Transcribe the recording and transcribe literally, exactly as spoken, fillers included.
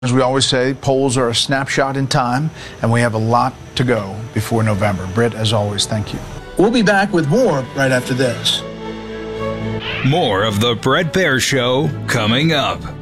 As we always say, polls are a snapshot in time, and we have a lot to go before November. Britt, as always, thank you. We'll be back with more right after this. More of the Bret Baier Show coming up.